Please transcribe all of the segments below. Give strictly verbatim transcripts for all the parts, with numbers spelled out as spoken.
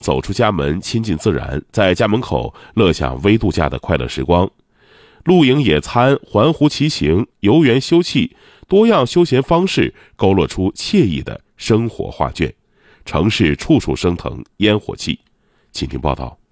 走出家门，亲近自然，在家门口乐享微度假的快乐时光。露营野餐、环湖骑行、游园休憩，多样休闲方式勾勒出惬意的生活画卷。城市处处升腾烟火气。请听报道。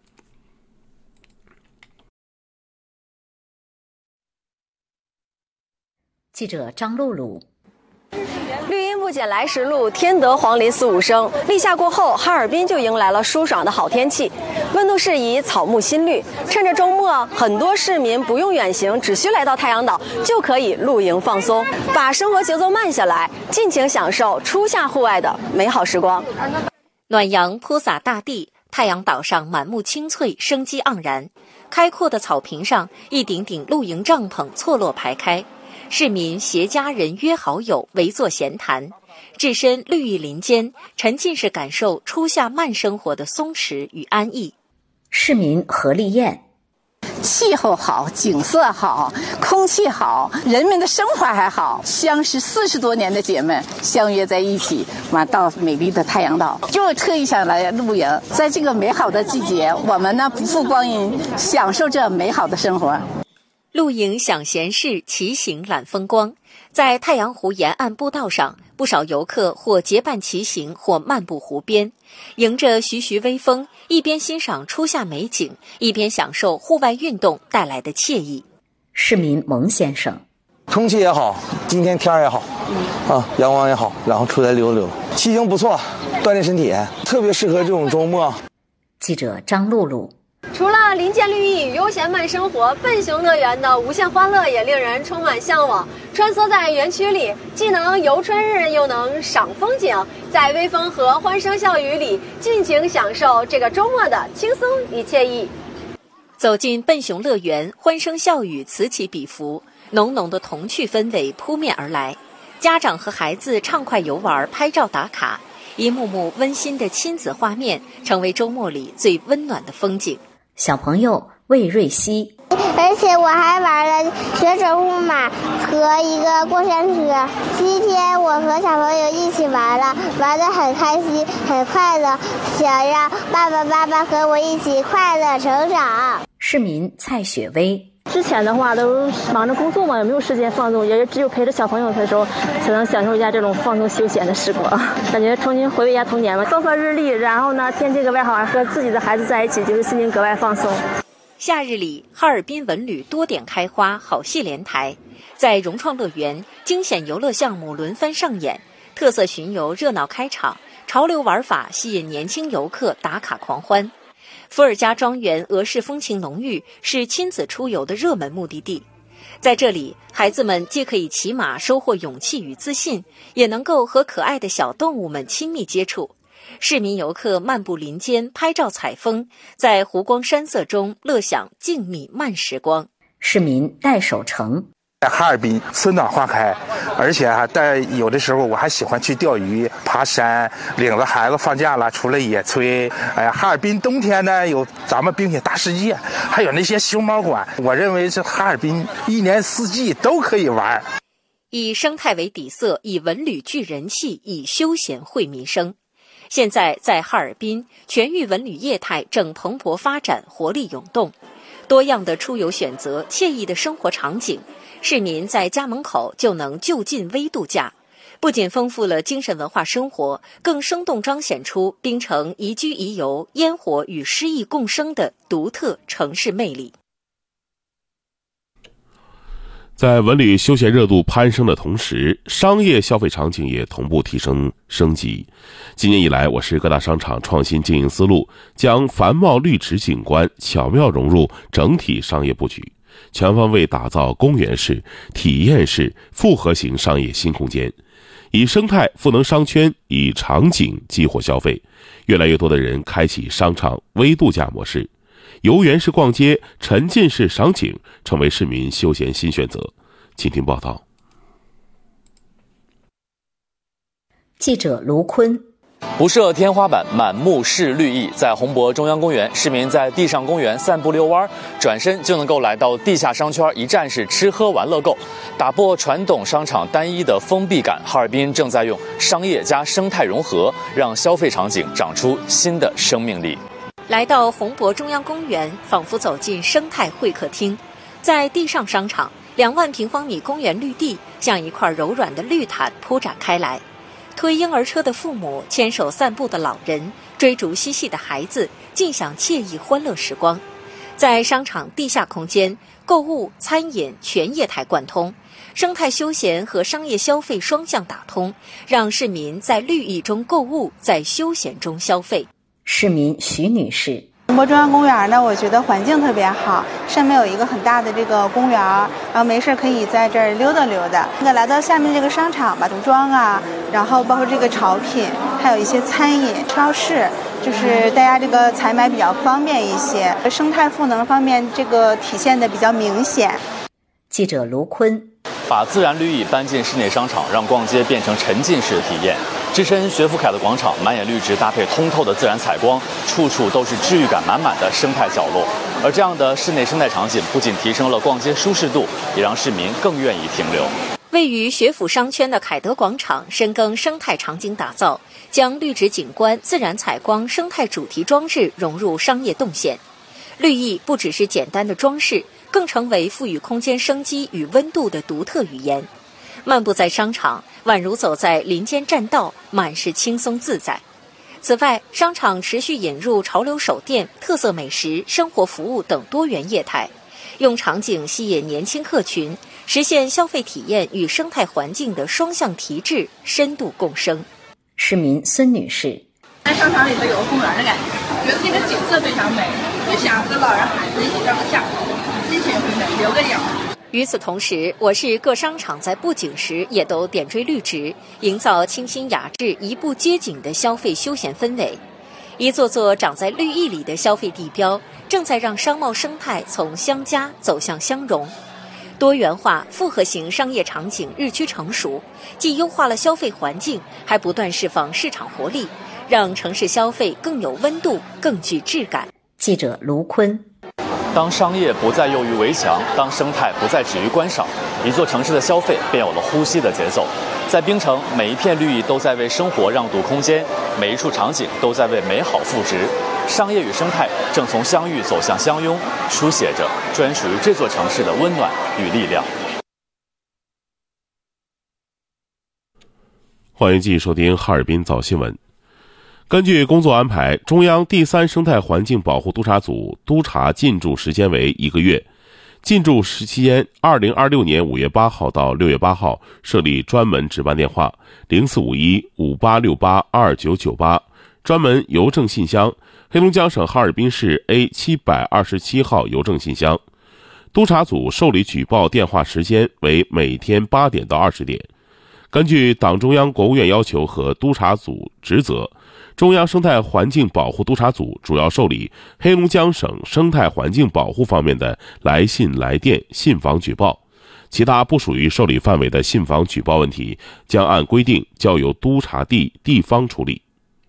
记者张露露。 绿荫不减来时路，天得黄林四五升。立夏过后，哈尔滨就迎来了舒爽的好天气，温度适宜，草木新绿。趁着周末，很多市民不用远行，只需来到太阳岛就可以露营放松，把生活节奏慢下来，尽情享受初夏户外的美好时光。 暖阳铺洒大地，太阳岛上满目青翠，生机盎然。开阔的草坪上，一顶顶露营帐篷错落排开。市民携家人约好友围坐闲谈，置身绿意林间，沉浸式感受初夏慢生活的松弛与安逸。市民何丽燕： 气候好，景色好，空气好，人们的生活还好。相识四十多年的姐妹相约在一起，完到美丽的太阳岛，就特意想来露营。在这个美好的季节，我们呢不负光阴，享受这美好的生活。 露营享闲适，骑行览风光。在太阳湖沿岸步道上，不少游客或结伴骑行，或漫步湖边，迎着徐徐微风，一边欣赏初夏美景，一边享受户外运动带来的惬意。市民蒙先生： 空气也好，今天天也好，啊，阳光也好，然后出来溜溜，骑行不错，锻炼身体，特别适合这种周末。 记者张露露。 除了林间绿意、悠闲慢生活，笨熊乐园的无限欢乐也令人充满向往。穿梭在园区里，既能游春日，又能赏风景，在微风和欢声笑语里，尽情享受这个周末的轻松与惬意。 走进笨熊乐园，欢声笑语此起彼伏，浓浓的童趣氛围扑面而来。家长和孩子畅快游玩，拍照打卡，一幕幕温馨的亲子画面，成为周末里最温暖的风景。小朋友魏瑞希： 而且我还玩了旋转木马和一个过山车。今天我和小朋友一起玩了，玩得很开心，很快乐，想让爸爸妈妈和我一起快乐成长。 市民蔡雪薇： 之前的话都忙着工作嘛，也没有时间放松，也只有陪着小朋友的时候才能享受一下这种放松休闲的时光，感觉重新回味一下童年嘛。风和日丽，然后呢天气格外好，和自己的孩子在一起，就是心情格外放松。 夏日里，哈尔滨文旅多点开花，好戏连台。在融创乐园，惊险游乐项目轮番上演，特色巡游热闹开场，潮流玩法吸引年轻游客打卡狂欢。伏尔加庄园俄式风情浓郁，是亲子出游的热门目的地。在这里，孩子们既可以骑马收获勇气与自信，也能够和可爱的小动物们亲密接触。市民游客漫步林间，拍照采风，在湖光山色中乐享静谧慢时光。市民戴守成： 在哈尔滨春暖花开，而且还带有的时候我还喜欢去钓鱼、爬山，领着孩子放假了出来野炊。哎呀，哈尔滨冬天呢有咱们冰雪大世界，还有那些熊猫馆，我认为是哈尔滨一年四季都可以玩。 以生态为底色，以文旅聚人气，以休闲惠民生。现在在哈尔滨，全域文旅业态正蓬勃发展，活力涌动，多样的出游选择，惬意的生活场景，市民在家门口就能就近微度假，不仅丰富了精神文化生活，更生动彰显出槟城宜居宜游、烟火与诗意共生的独特城市魅力。 在文旅休闲热度攀升的同时，商业消费场景也同步提升升级。今年以来，我市各大商场创新经营思路，将繁茂绿植景观巧妙融入整体商业布局，全方位打造公园式、体验式、复合型商业新空间，以生态赋能商圈，以场景激活消费。越来越多的人开启商场微度假模式，游园式逛街、沉浸式赏景成为市民休闲新选择。请听报道。 记者卢坤： 不设天花板，满目是绿意。在洪博中央公园，市民在地上公园散步遛弯，转身就能够来到地下商圈，一站式吃喝玩乐购，打破传统商场单一的封闭感。哈尔滨正在用商业加生态融合，让消费场景长出新的生命力。 来到洪博中央公园，仿佛走进生态会客厅。在地上商场，两万平方米公园绿地像一块柔软的绿毯铺展开来。推婴儿车的父母，牵手散步的老人，追逐嬉戏的孩子，尽享惬意欢乐时光。在商场地下空间，购物、餐饮全业态贯通，生态休闲和商业消费双向打通，让市民在绿意中购物，在休闲中消费。 市民徐女士。 洪博中央公园呢，我觉得环境特别好，上面有一个很大的这个公园，然后没事可以在这儿溜达溜达。那个来到下面这个商场吧，服装啊，然后包括这个潮品，还有一些餐饮、超市，就是大家这个采买比较方便一些。生态赋能方面，这个体现的比较明显。 记者卢坤。 把自然绿意搬进室内商场，让逛街变成沉浸式体验。置身学府凯的广场，满眼绿植搭配通透的自然采光，处处都是治愈感满满的生态角落。而这样的室内生态场景，不仅提升了逛街舒适度，也让市民更愿意停留。 位于学府商圈的凯德广场深耕生态场景打造，将绿植景观、自然采光、生态主题装置融入商业动线。绿意不只是简单的装饰，更成为赋予空间生机与温度的独特语言。漫步在商场，宛如走在林间栈道，满是轻松自在。此外，商场持续引入潮流手店、特色美食、生活服务等多元业态，用场景吸引年轻客群，实现消费体验与生态环境的双向提质、深度共生。 市民孙女士。 在商场里头有个公园的感觉，觉得这个景色非常美，就想和老人孩子一起照个相，心情很美，留个影。 与此同时，我市各商场在布景时也都点缀绿植，营造清新雅致、移步街景的消费休闲氛围。一座座长在绿意里的消费地标，正在让商贸生态从相加走向相融。多元化、复合型商业场景日趋成熟，既优化了消费环境，还不断释放市场活力，让城市消费更有温度、更具质感。 记者卢坤。 当商业不再囿于围墙，当生态不再止于观赏，一座城市的消费便有了呼吸的节奏。在冰城，每一片绿意都在为生活让渡空间，每一处场景都在为美好赋值。商业与生态正从相遇走向相拥，书写着专属于这座城市的温暖与力量。 欢迎继续收听哈尔滨早新闻。根据工作安排，中央第三生态环境保护督察组督查进驻时间为一个月。进驻时期间，二零二六年五月八号到六月八号设立专门值班电话零四五一五八六八二九九八，专门邮政信箱黑龙江省哈尔滨市 A 七百二十七号邮政信箱。督查组受理举报电话时间为每天八点到二十点。根据党中央、国务院要求和督查组职责，中央生态环境保护督察组主要受理黑龙江省生态环境保护方面的来信、来电、信访举报，其他不属于受理范围的信访举报问题，将按规定交由督察地地方处理。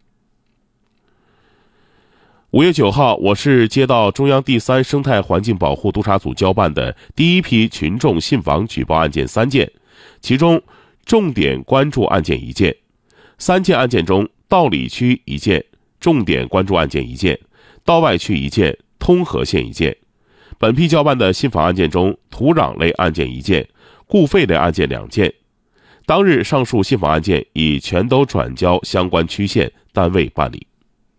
五月九号，我市接到中央第三生态环境保护督察组交办的第一批群众信访举报案件三件，其中重点关注案件一件，三件案件中，道里区一件，重点关注案件一件，道外区一件，通河县一件。本批交办的信访案件中，土壤类案件一件，固废类案件两件。当日上述信访案件已全都转交相关区县单位办理。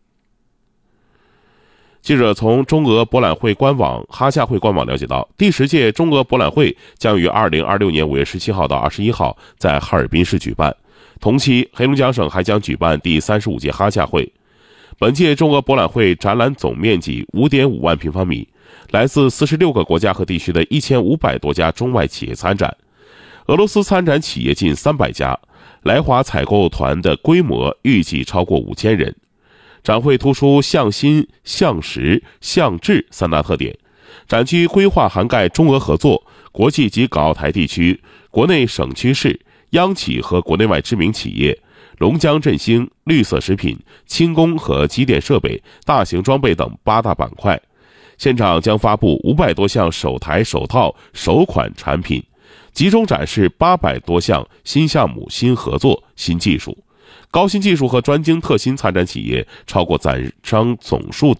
记者从中俄博览会官网、哈夏会官网了解到，第十届中俄博览会将于二零二六年五月十七号到二十一号在哈尔滨市举办。同期，黑龙江省还将举办第三十五届哈夏会。本届中俄博览会展览总面积 五点五万平方米，来自四十六个国家和地区的一千五百多家中外企业参展。俄罗斯参展企业近三百家，来华采购团的规模预计超过五千人。展会突出向新、向实、向智三大特点，展区规划涵盖中俄合作、国际及港澳台地区、国内省区市、央企和国内外知名企业、 龙江振兴、绿色食品、轻工和机电设备、大型装备等八大板块。现场将发布五百多项首台、首套、首款产品，集中展示八百多项新项目、新合作、新技术。高新技术和专精特新参展企业超过展商总数